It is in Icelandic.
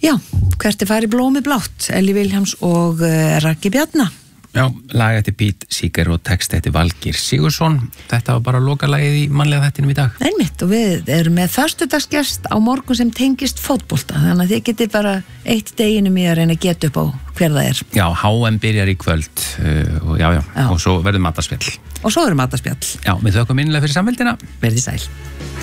Já, hvert fari blómið blátt, Elli Vilhjálms og Raggi Bjarna. Já, lag eftir Pete Seeger og text eftir Valgeir Sigurðsson. Þetta var bara lokalagið í mannlega þættinum í dag. Einmitt, og við erum með föstudagsgest á morgun sem tengist fótbolta, þannig að þið getið bara eitt deginum í að reyna að geta upp á hver það er. Já, HM byrjar í kvöld og já, og svo verður matarspjall. Og svo verður matarspjall. Já, við þökkum innilega fyrir samfélgina. Verðið sæl.